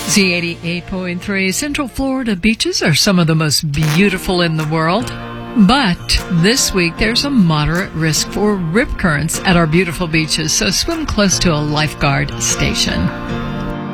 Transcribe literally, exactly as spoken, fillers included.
Z eighty-eight point three Central Florida beaches are some of the most beautiful in the world. But this week, there's a moderate risk for rip currents at our beautiful beaches, so swim close to a lifeguard station.